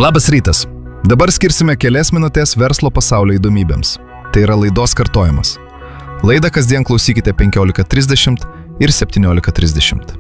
Labas rytas. Dabar skirsime kelias minutės verslo pasaulio įdomybėms. Tai yra laidos kartojimas. Laidą kasdien klausykite 15:30 ir 17:30.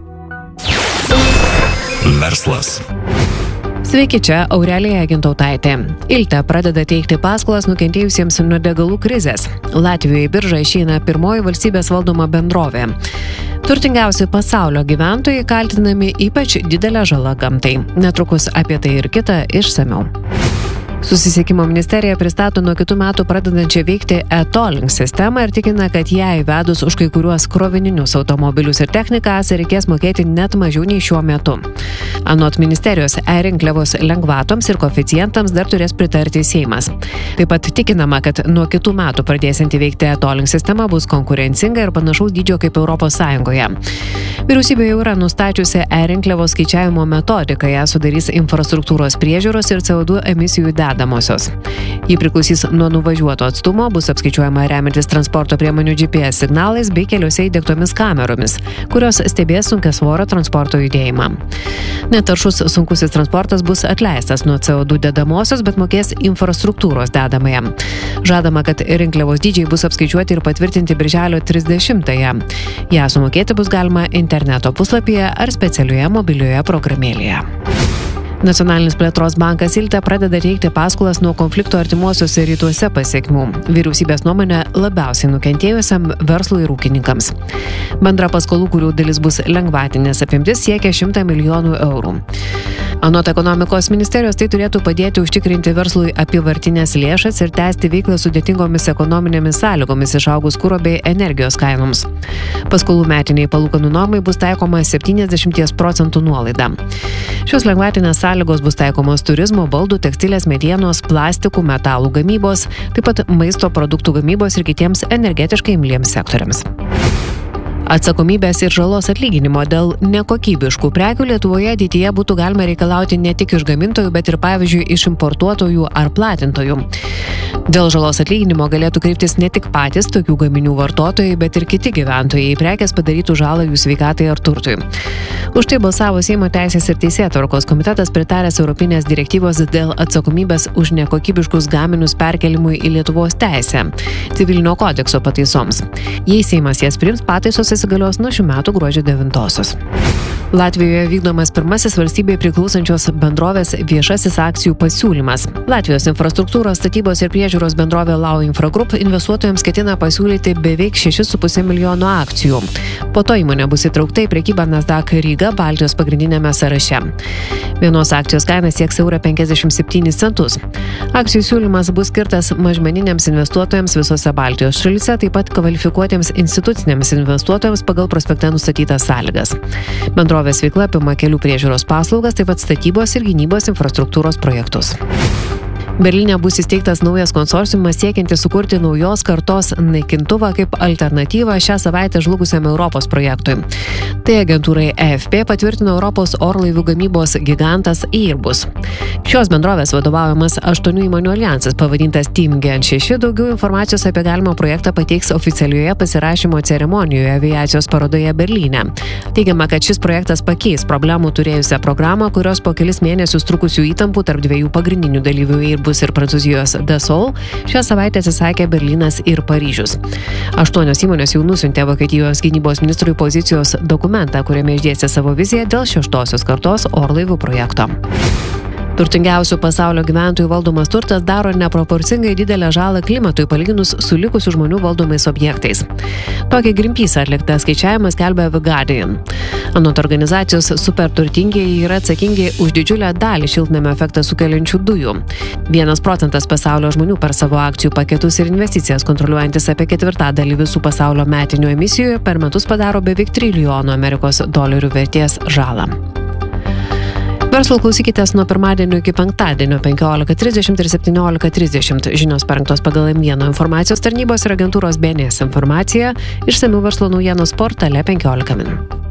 Verslas. Sveiki, čia Aurelija Gintautaitė. Ilte pradeda teikti paskolas nukentėjusiems nuo degalų krizės. Latvijoje į biržą išeina pirmoji valstybės valdoma bendrovė. Turtingiausi pasaulio gyventojai kaltinami ypač didelę žalą gamtai. Netrukus apie tai ir kitą išsamiau. Susisiekimo ministerija pristato nuo kitų metų pradedančią veikti e-tolling sistemą ir tikina, kad ją įvedus už kai kuriuos krovininius automobilius ir techniką reikės mokėti net mažiau nei šiuo metu. Anot ministerijos, e-rinkliavos lengvatoms ir koeficientams dar turės pritarti Seimas. Taip pat tikinama, kad nuo kitų metų pradėsianti veikti e-tolling sistema bus konkurencinga ir panašaus dydžio kaip Europos Sąjungoje. Vyriausybė jau yra nustačiusi e-rinkliavos skaičiavimo metodiką, ją sudarys infrastruktūros priežiūros ir CO2 emisijų dedamosios. Ji priklausys nuo nuvažiuoto atstumo, bus apskaičiuojama remiantis transporto priemonių GPS signalais bei keliuose įdiegtomis kameromis, kurios stebės sunkiasvorio transporto judėjimą. Netaršus sunkusis transportas bus atleistas nuo CO2 dedamosios, bet mokės infrastruktūros dedamąją. Žadama, kad rinkliavos dydžiai bus apskaičiuoti ir patvirtinti birželio 30-ąją. Ją sumokėti bus galima interneto puslapyje ar specialioje mobilioje programėlėje. Nacionalinis plėtros bankas Ilte pradeda teikti paskolas nuo konflikto artimuosiuose rytuose pasekmių. Vyriausybės nuomonė labiausiai nukentėjusiam verslui ir ūkininkams. Bendra paskolų, kurių dalis bus lengvatinės apimtis, siekia 100 milijonų eurų. Anot ekonomikos ministerijos tai turėtų padėti užtikrinti verslui apyvartinės lėšas ir tęsti veiklą sudėtingomis ekonominėmis sąlygomis išaugus kuro bei energijos kainoms. Paskolų metiniai palūkanų normai bus taikoma 70% nuolaida. Šios lengvatinės sąlygos bus taikomos turizmo, baldų, tekstilės, medienos, plastikų, metalų gamybos, taip pat maisto produktų gamybos ir kitiems energetiškai imliems sektoriams. Atsakomybės ir žalos atlyginimo dėl nekokybiškų prekių Lietuvoje ateityje būtų galima reikalauti ne tik iš gamintojų, bet ir pavyzdžiui iš importuotojų ar platintojų. Dėl žalos atlyginimo galėtų kreiptis ne tik patys tokių gaminių vartotojai, bet ir kiti gyventojai, prekės padarytų žalą jų sveikatai ar turtui. Už tai balsavo Seimo Teisės ir Teisėtvarkos komitetas pritaręs Europinės direktyvos dėl atsakomybės už nekokybiškus gaminius perkelimui į Lietuvos teisę, civilinio kodekso pataisoms. Jei Seimas jas priims, pataisos įsigalios nuo šių metų gruodžio 9-osios. Latvijoje vykdomas pirmasis valstybei priklausančios bendrovės viešasis akcijų pasiūlymas. Latvijos infrastruktūros statybos ir priežiūros bendrovė Lau Infra Group investuotojams ketina pasiūlyti beveik 6,5 milijono akcijų. Po to įmonė bus įtraukta į prekybą Nasdaq Ryga Baltijos pagrindinėme sąraše. Vienos akcijos kaina sieks €57 centus. Akcijų siūlymas bus skirtas mažmeniniams investuotojams visose Baltijos šalyse, taip pat kvalifikuotiems instituciniams investuotojams pagal prospekte nustatytas sąlygas. Bendrovės veikla apima kelių priežiūros paslaugas, taip pat statybos ir gynybos infrastruktūros projektus. Berlyne bus įsteigtas naujas konsorciumas siekiantis sukurti naujos kartos naikintuvą kaip alternatyvą šią savaitę žlugusiam Europos projektui. Tai agentūrai AFP patvirtino Europos orlaivių gamybos gigantas Airbus. Šios bendrovės vadovaujamas 8 įmonių alijansas pavadintas Team Gen6 daugiau informacijos apie galimą projektą pateiks oficialioje pasirašymo ceremonijoje aviacijos parodoje Berlyne. Teigiama, kad šis projektas pakeis problemų turėjusią programą, kurios po kelis mėnesius trukusių įtampų tarp dviejų pagrindinių dalyvių Airbus ir Prancūzijos Dassault šią savaitę atsisakė Berlynas ir Paryžius. 8 įmonės jau nusiuntė Vokietijos gynybos ministrui pozicijos dokumentą, kuriame išdėstė savo viziją dėl 6 kartos orlaivių projekto. Turtingiausių pasaulio gyventojų valdomas turtas daro neproporcingai didelę žalą klimatui palyginus su likusių žmonių valdomais objektais. Tokį Greenpeace atliktą skaičiavimą skelbia The Guardian. Anot organizacijos superturtingieji yra atsakingi už didžiulę dalį šiltnamio efektą sukeliančių dujų. 1% pasaulio žmonių per savo akcijų paketus ir investicijas kontroliuojantis apie 1/4 visų pasaulio metinių emisijų per metus padaro beveik $1 trilijonų vertės žalą. Verslo klausykitės nuo pirmadienio iki penktadienio 15:30 ir 17:30. Žinios parengtos pagal M1 informacijos tarnybos ir agentūros BNS informaciją. Išsamių verslo naujienos portale 15 min.